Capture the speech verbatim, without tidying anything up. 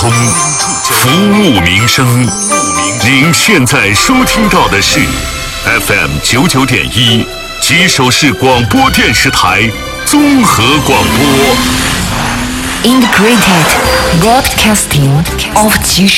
通，服务民生。您现在收听到的是 F M 九九点一吉首市广播电视台综合广播。 Integrated Broadcasting of 吉